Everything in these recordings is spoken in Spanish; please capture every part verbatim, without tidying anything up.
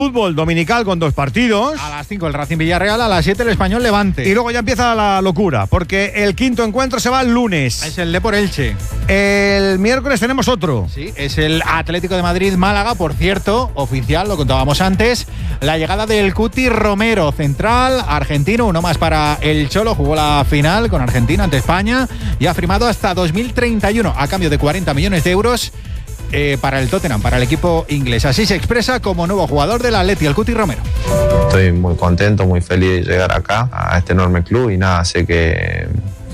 Fútbol dominical con dos partidos. A las cinco el Racing Villarreal, a las siete el Español Levante. Y luego ya empieza la locura, porque el quinto encuentro se va el lunes. Es el Depor Elche. El miércoles tenemos otro. Sí, es el Atlético de Madrid Málaga, por cierto, oficial, lo contábamos antes. La llegada del Cuti Romero, central, argentino, uno más para el Cholo, jugó la final con Argentina ante España y ha firmado hasta dos mil treinta y uno a cambio de cuarenta millones de euros. Eh, para el Tottenham, para el equipo inglés. Así se expresa como nuevo jugador del Atleti, el Cuti Romero. Estoy muy contento, muy feliz de llegar acá, a este enorme club, y nada, sé que,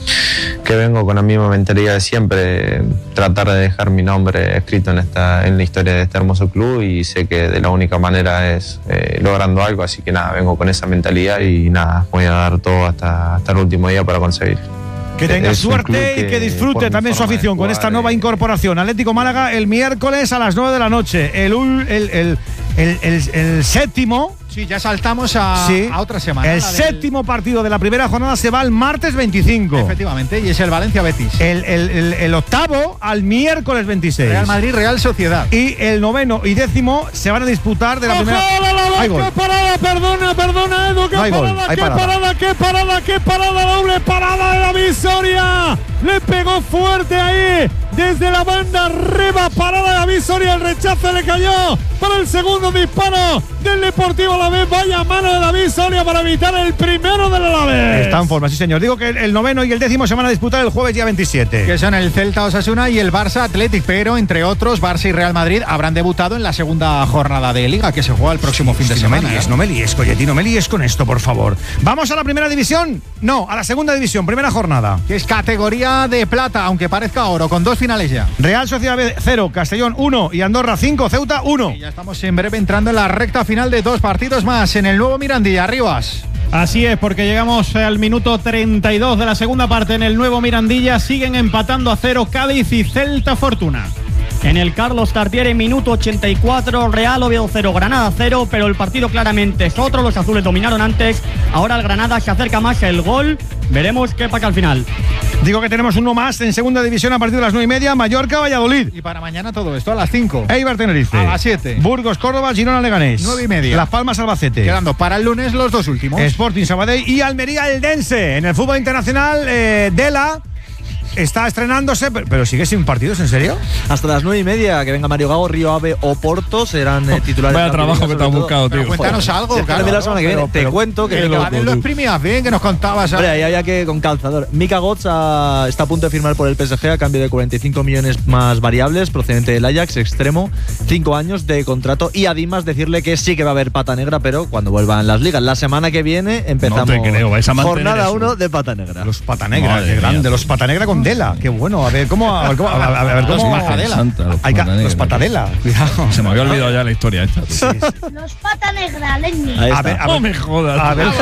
que vengo con la misma mentalidad de siempre, tratar de dejar mi nombre escrito en, esta, en la historia de este hermoso club, y sé que de la única manera es eh, logrando algo, así que nada, vengo con esa mentalidad y nada, voy a dar todo hasta, hasta el último día para conseguir. Que tenga Es suerte que, y que disfrute también su afición con esta nueva y... incorporación. Atlético Málaga el miércoles a las nueve de la noche. El, el, el, el, el, el séptimo. Sí, ya saltamos a, sí, a otra semana. El séptimo del... partido de la primera jornada se va el martes veinticinco. Efectivamente, y es el Valencia-Betis. El, el, el, el octavo al miércoles veintiséis. Real Madrid-Real Sociedad. Y el noveno y décimo se van a disputar de la primera. La, la, la, ¡Hay gol! ¡Qué parada! Perdona, perdona, Edu. ¡Qué no hay parada! Gol, hay ¡Qué parada. parada! ¡Qué parada! ¡Qué parada! ¡Doble parada de David Soria! Le pegó fuerte ahí desde la banda arriba. Parada de David Soria. El rechazo le cayó para el segundo disparo del Deportivo Alavés. Vaya mano de David Soria para evitar el primero del Alavés. Está en forma, sí señor. Digo que el noveno y el décimo se van a disputar el jueves día veintisiete. Que son el Celta Osasuna y el Barça Athletic, pero entre otros Barça y Real Madrid habrán debutado en la segunda jornada de Liga que se juega el próximo sí, fin de sí, semana. No me líes, ¿eh? no me líes, Colletti, no me líes con esto, por favor. ¿Vamos a la primera división? No, a la segunda división, primera jornada. Que es categoría de plata, aunque parezca oro, con dos finales ya. Real Sociedad cero, Castellón uno y Andorra cinco, Ceuta uno. Y ya estamos en breve entrando en la recta final de dos partidos más en el nuevo Mirandilla. Arribas. Así es, porque llegamos al minuto treinta y dos de la segunda parte en el nuevo Mirandilla. Siguen empatando a cero Cádiz y Celta Fortuna. En el Carlos Tartiere, minuto ochenta y cuatro, Real Oviedo cero, Granada cero, pero el partido claramente es otro. Los azules dominaron antes, ahora el Granada se acerca más el gol. Veremos qué pasa al final. Digo que tenemos uno más en segunda división a partir de las nueve y media, Mallorca, Valladolid. Y para mañana todo esto a las cinco. Eibar, Tenerife. A las siete. Burgos, Córdoba, Girona, Leganés. nueve y media. Las Palmas, Albacete. Quedando para el lunes los dos últimos. Sporting, Sabadell y Almería, Eldense. En el fútbol internacional, eh, Dela está estrenándose, pero, pero sigue sin partidos, ¿en serio? Hasta las nueve y media, que venga Mario Gago, Río Ave o Porto, serán eh, titulares. Vaya trabajo que te han buscado, tío. Cuéntanos algo, claro. claro. La semana que viene, pero, te pero, cuento que... Que loco, los primías bien, que nos contabas. Hombre, ahí había que con calzador. Mika Götze a, está a punto de firmar por el P S G a cambio de cuarenta y cinco millones más variables, procedente del Ajax, extremo, cinco años de contrato, y además decirle que sí que va a haber pata negra, pero cuando vuelvan las ligas. La semana que viene empezamos no te creo, vais a jornada uno de pata negra. Los pata negra, qué grande. Los pata negra con Dela, qué bueno. A ver cómo. A ver cómo. A ver, cómo los patadela. Santa, los, Hay patadela, los patadela. Cuidado. Se me había olvidado ya la historia esta. Sí, sí. Los pata negra, Lenny. A ver, a ver, no me jodas. A ver.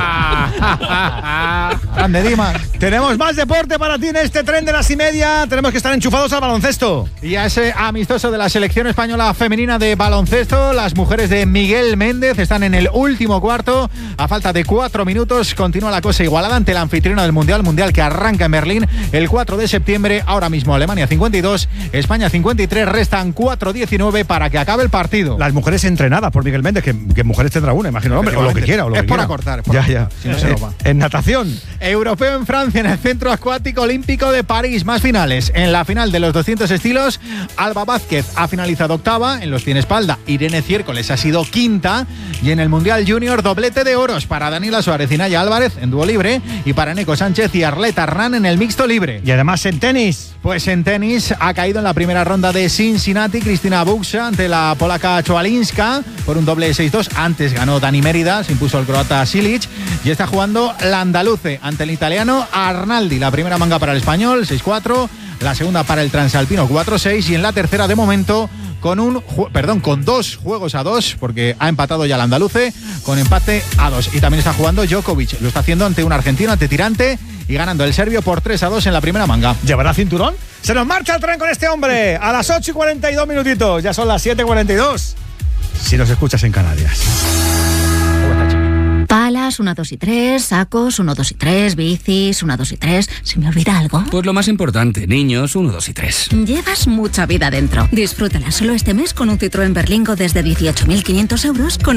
Grande Dimas. Tenemos más deporte para ti en este tren de las y media. Tenemos que estar enchufados al baloncesto. Y a ese amistoso de la selección española femenina de baloncesto, las mujeres de Miguel Méndez están en el último cuarto. A falta de cuatro minutos continúa la cosa igualada ante la anfitriona del Mundial, Mundial que arranca en Berlín el cuatro de septiembre. Ahora mismo Alemania cincuenta y dos, España cincuenta y tres, restan cuatro diecinueve para que acabe el partido. Las mujeres entrenadas por Miguel Méndez, que, que mujeres tendrá una, imagino, hombre, o lo que quiera. O lo es que por quiera. acortar. Es por ya, acortar. ya. Si no se roba. En natación. Europeo en Francia, en el Centro Acuático Olímpico de París. Más finales. En la final de los doscientos estilos, Alba Vázquez ha finalizado octava. En los cien espalda, Irene Ciércoles ha sido quinta. Y en el Mundial Junior, doblete de oros para Daniela Suárez y Naya Álvarez en dúo libre. Y para Neko Sánchez y Arleta Hernán en el mixto libre. Y además en tenis. Pues en tenis ha caído en la primera ronda de Cincinnati Cristina Buxa ante la polaca Choalinska por un doble seis dos. Antes ganó Dani Mérida, se impuso el croata Silic. Y está jugando la andaluce ante el italiano Arnaldi. La primera manga para el español, seis cuatro. La segunda para el transalpino, cuatro seis. Y en la tercera, de momento, con un perdón, con dos juegos a dos, porque ha empatado ya el andaluce, con empate a dos. Y también está jugando Djokovic. Lo está haciendo ante un argentino, ante Tirante, y ganando el serbio por tres a dos en la primera manga. ¿Llevará cinturón? Se nos marcha el tren con este hombre a las ocho y cuarenta y dos minutitos. Ya son las siete y cuarenta y dos. Si nos escuchas en Canarias. Pala Mochilas, uno, dos y tres. Sacos, uno, dos y tres. Bicis, uno, dos y tres. ¿Se me olvida algo? Pues lo más importante, niños, uno, dos y tres. Llevas mucha vida dentro. Disfrútala solo este mes con un Citroën Berlingo desde dieciocho mil quinientos euros con